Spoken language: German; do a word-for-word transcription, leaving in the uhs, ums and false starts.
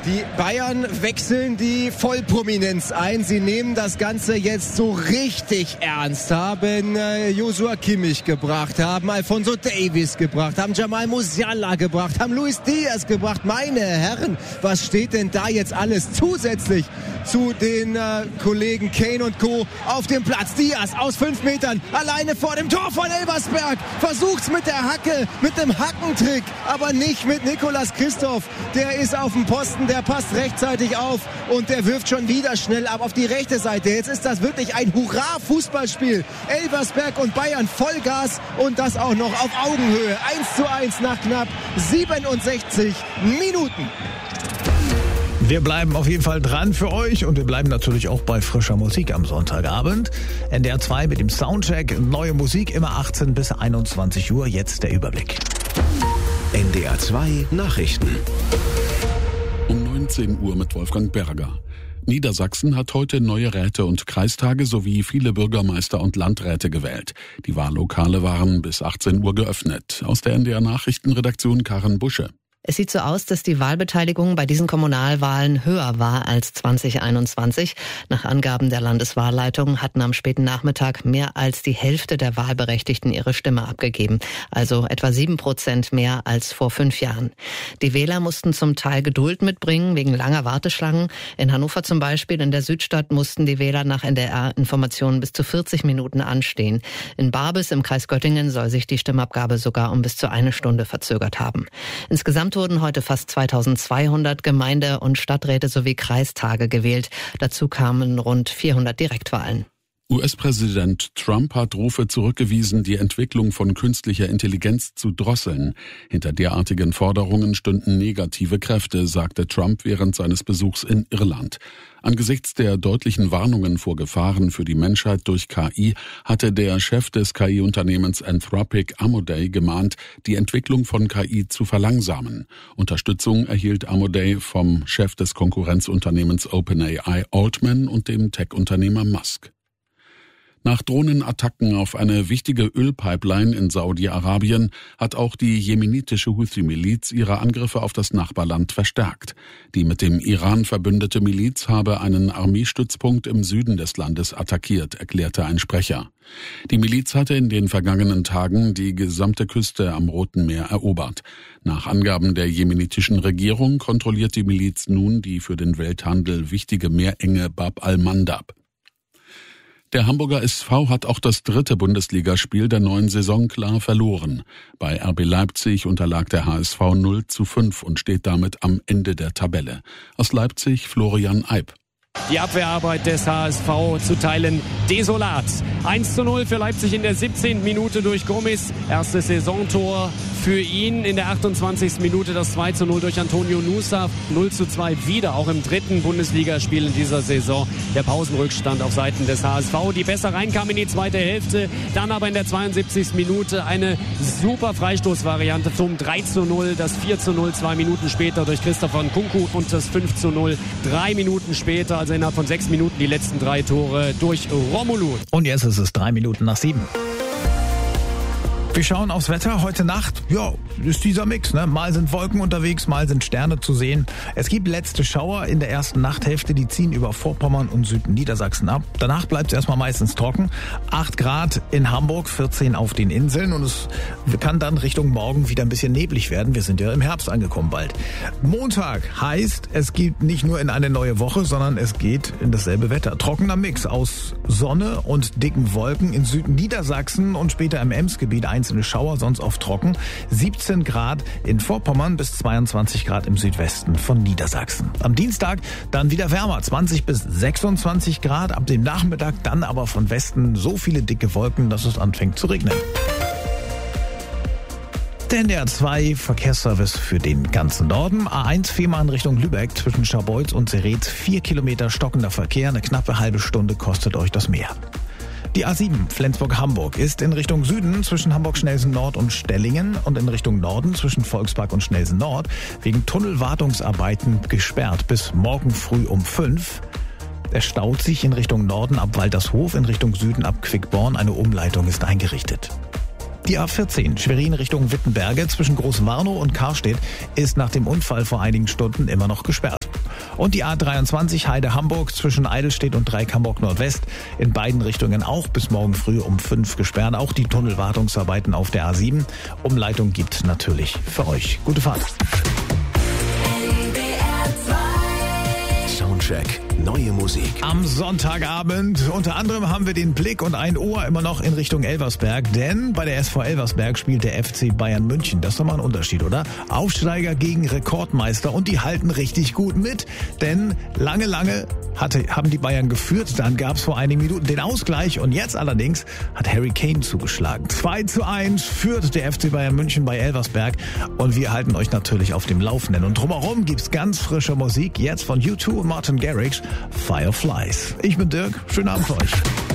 Die Bayern wechseln die Vollprominenz ein. Sie nehmen das Ganze jetzt so richtig ernst. Haben äh, Joshua Kimmich gebracht, haben Alphonso Davies gebracht, haben Jamal Musiala gebracht, haben Luis Diaz gebracht. Meine Herren, was steht denn da jetzt alles zusätzlich zu den äh, Kollegen Kane und Co. auf dem Platz? Diaz aus fünf Metern, alleine vor dem Tor von Elversberg. Versucht's mit der Hacke, mit dem Hackentrick, aber nicht mit Nicolas Christoph. Der ist auf dem Posten, der passt rechtzeitig auf und der wirft schon wieder schnell ab auf die rechte Seite. Jetzt ist das wirklich ein Hurra-Fußballspiel. Elversberg und Bayern Vollgas und das auch noch auf Augenhöhe. eins zu eins nach knapp siebenundsechzig Minuten. Wir bleiben auf jeden Fall dran für euch und wir bleiben natürlich auch bei frischer Musik am Sonntagabend. N D R zwei mit dem Soundcheck, neue Musik immer achtzehn bis einundzwanzig Uhr. Jetzt der Überblick. N D R zwei Nachrichten. Um neunzehn Uhr mit Wolfgang Berger. Niedersachsen hat heute neue Räte und Kreistage sowie viele Bürgermeister und Landräte gewählt. Die Wahllokale waren bis achtzehn Uhr geöffnet. Aus der N D R Nachrichtenredaktion Karin Busche. Es sieht so aus, dass die Wahlbeteiligung bei diesen Kommunalwahlen höher war als zwanzig einundzwanzig. Nach Angaben der Landeswahlleitung hatten am späten Nachmittag mehr als die Hälfte der Wahlberechtigten ihre Stimme abgegeben. Also etwa sieben Prozent mehr als vor fünf Jahren. Die Wähler mussten zum Teil Geduld mitbringen wegen langer Warteschlangen. In Hannover zum Beispiel, in der Südstadt, mussten die Wähler nach N D R-Informationen bis zu vierzig Minuten anstehen. In Barbes im Kreis Göttingen soll sich die Stimmabgabe sogar um bis zu eine Stunde verzögert haben. Insgesamt wurden heute fast zweitausendzweihundert Gemeinde- und Stadträte sowie Kreistage gewählt. Dazu kamen rund vierhundert Direktwahlen. U S-Präsident Trump hat Rufe zurückgewiesen, die Entwicklung von künstlicher Intelligenz zu drosseln. Hinter derartigen Forderungen stünden negative Kräfte, sagte Trump während seines Besuchs in Irland. Angesichts der deutlichen Warnungen vor Gefahren für die Menschheit durch K I hatte der Chef des K I-Unternehmens Anthropic, Amodei, gemahnt, die Entwicklung von K I zu verlangsamen. Unterstützung erhielt Amodei vom Chef des Konkurrenzunternehmens OpenAI, Altman, und dem Tech-Unternehmer Musk. Nach Drohnenattacken auf eine wichtige Ölpipeline in Saudi-Arabien hat auch die jemenitische Houthi-Miliz ihre Angriffe auf das Nachbarland verstärkt. Die mit dem Iran verbündete Miliz habe einen Armeestützpunkt im Süden des Landes attackiert, erklärte ein Sprecher. Die Miliz hatte in den vergangenen Tagen die gesamte Küste am Roten Meer erobert. Nach Angaben der jemenitischen Regierung kontrolliert die Miliz nun die für den Welthandel wichtige Meerenge Bab al-Mandab. Der Hamburger S V hat auch das dritte Bundesligaspiel der neuen Saison klar verloren. Bei R B Leipzig unterlag der H S V null zu fünf und steht damit am Ende der Tabelle. Aus Leipzig Florian Eib. Die Abwehrarbeit des H S V zu Teilen desolat. eins zu null für Leipzig in der siebzehnten Minute durch Gomis. Erstes Saisontor für ihn. In der achtundzwanzigsten Minute das zwei zu null durch Antonio Nusa. null zu zwei wieder, auch im dritten Bundesligaspiel in dieser Saison. Der Pausenrückstand auf Seiten des H S V, die besser reinkam in die zweite Hälfte. Dann aber in der zweiundsiebzigsten Minute eine super Freistoßvariante zum drei zu null. Das vier zu null zwei Minuten später durch Christopher Nkunku und das fünf zu null drei Minuten später. Also innerhalb von sechs Minuten die letzten drei Tore durch Romelu. Und jetzt ist es drei Minuten nach sieben. Wir schauen aufs Wetter. Heute Nacht, ja, ist dieser Mix, ne? Mal sind Wolken unterwegs, mal sind Sterne zu sehen. Es gibt letzte Schauer in der ersten Nachthälfte, die ziehen über Vorpommern und Südniedersachsen ab. Danach bleibt es erstmal meistens trocken. acht Grad in Hamburg, vierzehn auf den Inseln und es kann dann Richtung Morgen wieder ein bisschen neblig werden. Wir sind ja im Herbst angekommen bald. Montag heißt, es geht nicht nur in eine neue Woche, sondern es geht in dasselbe Wetter. Trockener Mix aus Sonne und dicken Wolken in Südniedersachsen und später im Emsgebiet einzelne Schauer, sonst oft trocken. siebzehn Grad in Vorpommern bis zweiundzwanzig Grad im Südwesten von Niedersachsen. Am Dienstag dann wieder wärmer, zwanzig bis sechsundzwanzig Grad. Ab dem Nachmittag dann aber von Westen so viele dicke Wolken, dass es anfängt zu regnen. Der N D R zwei Verkehrsservice für den ganzen Norden. A eins Fehmarn Richtung Lübeck zwischen Scharbeutz und Seretz. Vier Kilometer stockender Verkehr. Eine knappe halbe Stunde kostet euch das mehr. Die A sieben Flensburg-Hamburg ist in Richtung Süden zwischen Hamburg-Schnelsen-Nord und Stellingen und in Richtung Norden zwischen Volkspark und Schnelsen-Nord wegen Tunnelwartungsarbeiten gesperrt bis morgen früh um fünf. Es staut sich in Richtung Norden ab Waltershof, in Richtung Süden ab Quickborn. Eine Umleitung ist eingerichtet. Die A vierzehn Schwerin Richtung Wittenberge zwischen Großwarnow und Karstedt ist nach dem Unfall vor einigen Stunden immer noch gesperrt. Und die A dreiundzwanzig Heide-Hamburg zwischen Eidelstedt und Dreieck-Hamburg Nordwest in beiden Richtungen auch bis morgen früh um fünf gesperrt. Auch die Tunnelwartungsarbeiten auf der A sieben. Umleitung gibt natürlich für euch. Gute Fahrt. Soundcheck. Neue Musik. Am Sonntagabend unter anderem haben wir den Blick und ein Ohr immer noch in Richtung Elversberg, denn bei der S V Elversberg spielt der F C Bayern München. Das ist doch mal ein Unterschied, oder? Aufsteiger gegen Rekordmeister und die halten richtig gut mit, denn lange, lange hatte, haben die Bayern geführt, dann gab es vor einigen Minuten den Ausgleich und jetzt allerdings hat Harry Kane zugeschlagen. zwei zu eins führt der F C Bayern München bei Elversberg und wir halten euch natürlich auf dem Laufenden. Und drumherum gibt's ganz frische Musik, jetzt von U zwei und Martin Garrix, Fireflies. Ich bin Dirk, schönen Abend für euch.